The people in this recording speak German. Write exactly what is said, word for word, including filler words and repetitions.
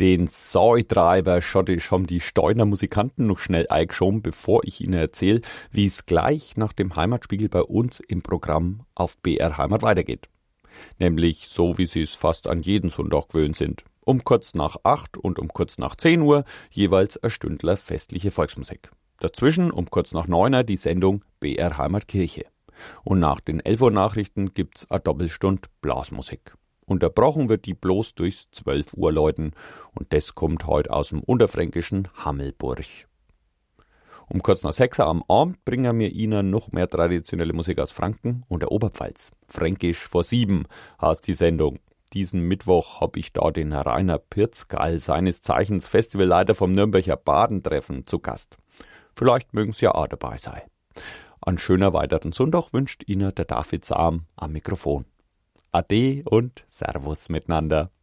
Den Säutreiber schottisch haben die Steuner Musikanten noch schnell eingeschoben, bevor ich Ihnen erzähle, wie es gleich nach dem Heimatspiegel bei uns im Programm auf B R Heimat weitergeht. Nämlich so, wie Sie es fast an jeden Sonntag gewöhnt sind. Um kurz nach acht und um kurz nach zehn Uhr jeweils ein Stündler festliche Volksmusik. Dazwischen um kurz nach neun Uhr die Sendung B R Heimatkirche. Und nach den elf Uhr Nachrichten gibt's eine Doppelstund Blasmusik. Unterbrochen wird die bloß durchs zwölf Uhr läuten und das kommt heute aus dem unterfränkischen Hammelburg. Um kurz nach sechs Uhr am Abend bringen wir Ihnen noch mehr traditionelle Musik aus Franken und der Oberpfalz. Fränkisch vor sieben heißt die Sendung. Diesen Mittwoch habe ich da den Rainer Pirzgall, seines Zeichens Festivalleiter vom Nürnberger Badentreffen, zu Gast. Vielleicht mögen Sie ja auch dabei sein. Einen schönen weiteren Sonntag wünscht Ihnen der David Sam am Mikrofon. Ade und Servus miteinander.